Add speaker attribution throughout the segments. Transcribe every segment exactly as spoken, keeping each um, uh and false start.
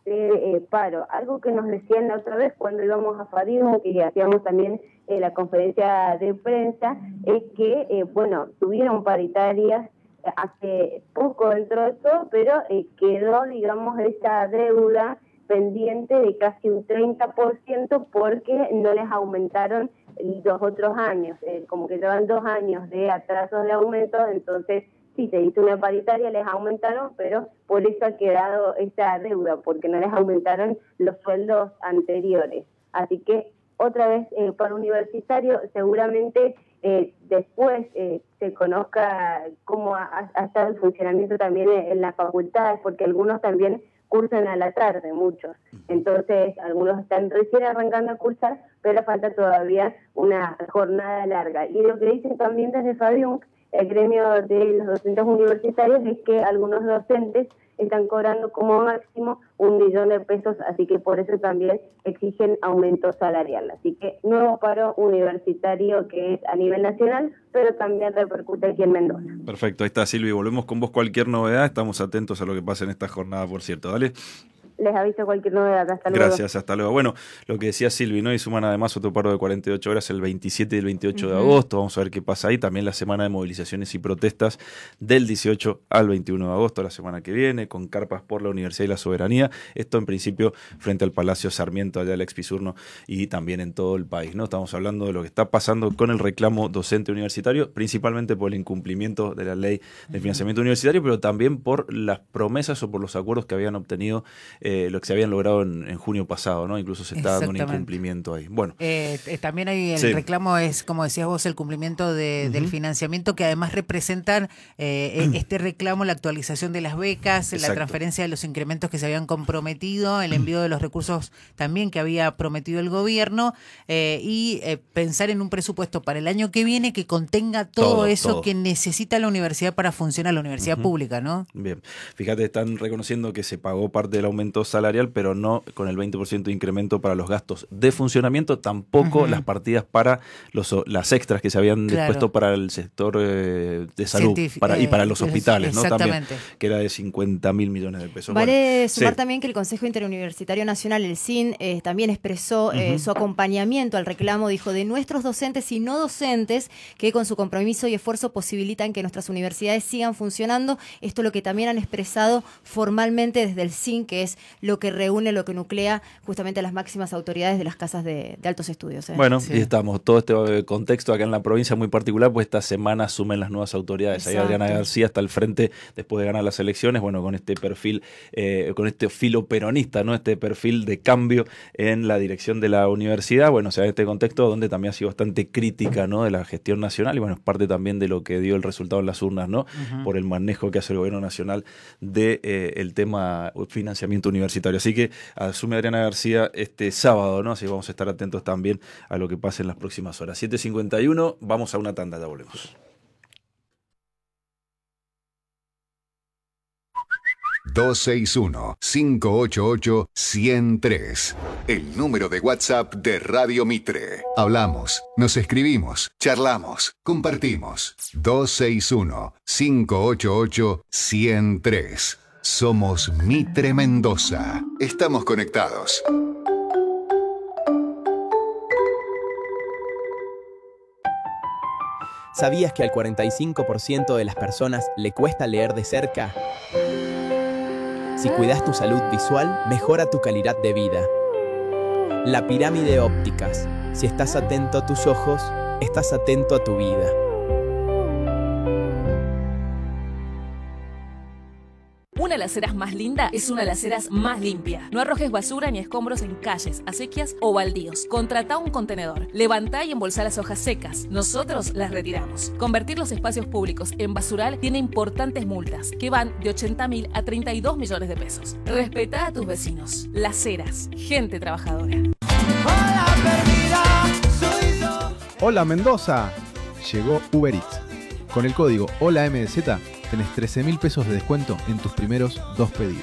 Speaker 1: hacer eh, paro. Algo que nos decían la otra vez cuando íbamos a Fadium, que hacíamos también eh, la conferencia de prensa, es que, eh, bueno, tuvieron paritarias hace poco dentro de todo, pero eh, quedó, digamos, esa deuda pendiente de casi un treinta por ciento porque no les aumentaron los otros años, eh, como que llevan dos años de atrasos de aumento, entonces sí, se hizo una paritaria, les aumentaron, pero por eso ha quedado esa deuda, porque no les aumentaron los sueldos anteriores. Así que otra vez eh, para universitario, seguramente eh, después eh, se conozca cómo ha, ha estado el funcionamiento también en, en las facultades, porque algunos también cursan a la tarde, muchos. Entonces, algunos están recién arrancando a cursar, pero falta todavía una jornada larga. Y lo que dicen también desde Fadium, el gremio de los docentes universitarios, es que algunos docentes están cobrando como máximo un millón de pesos, así que por eso también exigen aumento salarial. Así que nuevo paro universitario que es a nivel nacional, pero también repercute aquí en Mendoza.
Speaker 2: Perfecto, ahí está Silvi, volvemos con vos cualquier novedad, estamos atentos a lo que pasa en esta jornada, por cierto, dale.
Speaker 1: Les aviso cualquier novedad, hasta luego.
Speaker 2: Gracias, hasta luego. Bueno, lo que decía Silvi, ¿no? Y suman además otro paro de cuarenta y ocho horas el veintisiete y el veintiocho uh-huh. de agosto, vamos a ver qué pasa ahí, también la semana de movilizaciones y protestas del dieciocho al veintiuno de agosto, la semana que viene, con carpas por la Universidad y la Soberanía, esto en principio frente al Palacio Sarmiento, allá al Expisurno, y también en todo el país, ¿no? Estamos hablando de lo que está pasando con el reclamo docente universitario, principalmente por el incumplimiento de la ley de financiamiento uh-huh. universitario, pero también por las promesas o por los acuerdos que habían obtenido Eh, lo que se habían logrado en, en junio pasado, ¿no? Incluso se está dando un incumplimiento ahí. Bueno,
Speaker 3: eh, eh, también hay el
Speaker 2: sí.
Speaker 3: reclamo es, como decías vos, el cumplimiento de, uh-huh. del financiamiento, que además representan eh, uh-huh. este reclamo, la actualización de las becas, Exacto. la transferencia de los incrementos que se habían comprometido, el envío de los recursos también que había prometido el gobierno eh, y eh, pensar en un presupuesto para el año que viene que contenga todo, todo eso todo. que necesita la universidad para funcionar, la universidad uh-huh. pública, ¿no?
Speaker 2: Bien, fíjate, están reconociendo que se pagó parte del aumento salarial, pero no con el veinte por ciento de incremento para los gastos de funcionamiento, tampoco uh-huh. las partidas para los, las extras que se habían claro. dispuesto para el sector eh, de salud para, y para los hospitales, ¿no? También, que era de cincuenta mil millones de pesos.
Speaker 4: Vale
Speaker 2: bueno,
Speaker 4: sumar
Speaker 2: sí.
Speaker 4: también que el Consejo Interuniversitario Nacional, el C I N, eh, también expresó uh-huh. eh, su acompañamiento al reclamo, dijo, de nuestros docentes y no docentes que con su compromiso y esfuerzo posibilitan que nuestras universidades sigan funcionando. Esto es lo que también han expresado formalmente desde el C I N, que es lo que reúne, lo que nuclea justamente a las máximas autoridades de las casas de, de altos estudios. ¿eh?
Speaker 2: Bueno,
Speaker 4: sí.
Speaker 2: y estamos, todo este contexto acá en la provincia muy particular, pues esta semana asumen las nuevas autoridades. Exacto. Ahí Adriana García está al frente después de ganar las elecciones, bueno, con este perfil, eh, con este filo peronista, ¿no? Este perfil de cambio en la dirección de la universidad, bueno, o sea, en este contexto donde también ha sido bastante crítica, ¿no? De la gestión nacional, y bueno, es parte también de lo que dio el resultado en las urnas, ¿no? Uh-huh. Por el manejo que hace el gobierno nacional de eh, el tema financiamiento universitario. Así que asume Adriana García este sábado, ¿no? Así que vamos a estar atentos también a lo que pase en las próximas horas. siete cincuenta y uno, vamos a una tanda, ya volvemos.
Speaker 5: dos seis uno, cinco ocho ocho, uno cero tres. El número de WhatsApp de Radio Mitre. Hablamos, nos escribimos, charlamos, compartimos. dos seis uno, cinco ocho ocho, uno cero tres. Somos Mitre Mendoza. Estamos conectados.
Speaker 6: ¿Sabías que al cuarenta y cinco por ciento de las personas le cuesta leer de cerca? Si cuidas tu salud visual, mejora tu calidad de vida. La pirámide ópticas. Si estás atento a tus ojos, estás atento a tu vida.
Speaker 7: Una de las aceras más linda es una de las aceras más limpia. No arrojes basura ni escombros en calles, acequias o baldíos. Contratá un contenedor. Levantá y embolsá las hojas secas. Nosotros las retiramos. Convertir los espacios públicos en basural tiene importantes multas que van de ochenta mil a treinta y dos millones de pesos. Respetá a tus vecinos. Las Heras, gente trabajadora.
Speaker 8: Hola Mendoza. Llegó Uber Eats. Con el código Hola M D Z tenés trece mil pesos de descuento en tus primeros dos pedidos.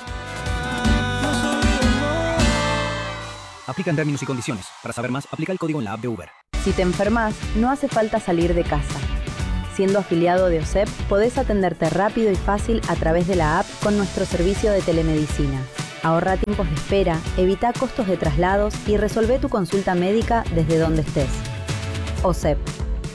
Speaker 9: Aplican términos y condiciones. Para saber más, aplica el código en la app de Uber.
Speaker 10: Si te enfermas, no hace falta salir de casa. Siendo afiliado de O S E P, podés atenderte rápido y fácil a través de la app con nuestro servicio de telemedicina. Ahorra tiempos de espera, evita costos de traslados y resolvé tu consulta médica desde donde estés. O S E P.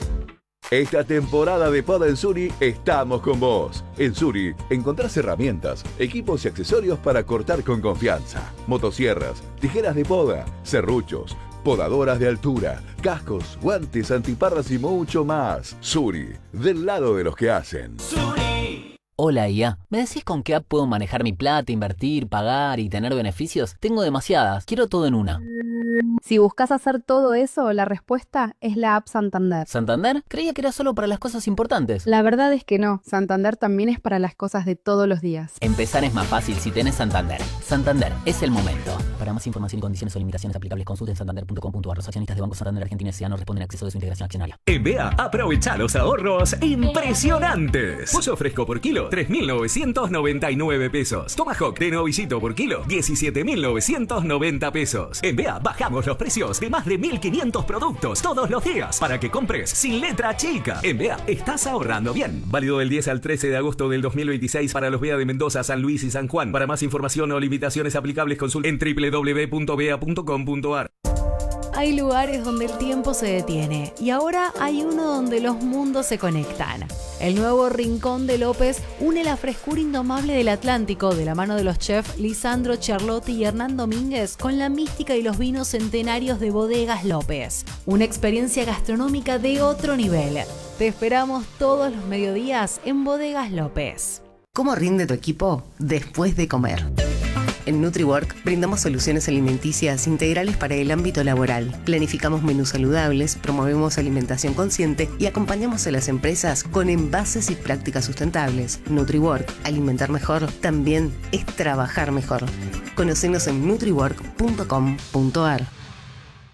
Speaker 11: Esta temporada de Poda en Suri estamos con vos. En Suri encontrás herramientas, equipos y accesorios para cortar con confianza. Motosierras, tijeras de poda, serruchos, podadoras de altura, cascos, guantes, antiparras y mucho más. Suri, del lado de los que hacen.
Speaker 12: Suri. Hola I A, ¿me decís con qué app puedo manejar mi plata, invertir, pagar y tener beneficios? Tengo demasiadas, quiero todo en una.
Speaker 13: Si buscas hacer todo eso, la respuesta es la app Santander.
Speaker 12: ¿Santander? Creía que era solo para las cosas importantes.
Speaker 13: La verdad es que no, Santander también es para las cosas de todos los días.
Speaker 12: Empezar es más fácil si tenés Santander. Santander, es el momento. Para más información y condiciones o limitaciones aplicables, consulten santander punto com punto a r. Los accionistas de Banco Santander Argentina S A no responden a acceso de su integración accionaria.
Speaker 14: En B E A, aprovecha los ahorros impresionantes. Pollo fresco por kilo, tres mil novecientos noventa y nueve pesos. Tomahawk de novillito por kilo, diecisiete mil novecientos noventa pesos. En B E A, bajamos los precios de más de mil quinientos productos todos los días para que compres sin letra chica. En B E A, estás ahorrando bien. Válido del diez al trece de agosto del dos mil veintiséis para los B E A de Mendoza, San Luis y San Juan. Para más información o limitaciones aplicables, consulta en doble u doble u doble u punto b e a punto com punto a r.
Speaker 15: Hay lugares donde el tiempo se detiene y ahora hay uno donde los mundos se conectan. El nuevo Rincón de López une la frescura indomable del Atlántico de la mano de los chefs Lisandro Charlotti y Hernán Domínguez con la mística y los vinos centenarios de Bodegas López. Una experiencia gastronómica de otro nivel. Te esperamos todos los mediodías en Bodegas López.
Speaker 16: ¿Cómo rinde tu equipo después de comer? En NutriWork brindamos soluciones alimenticias integrales para el ámbito laboral. Planificamos menús saludables, promovemos alimentación consciente y acompañamos a las empresas con envases y prácticas sustentables. NutriWork, alimentar mejor, también es trabajar mejor. Conocenos en nutriwork punto com punto a r.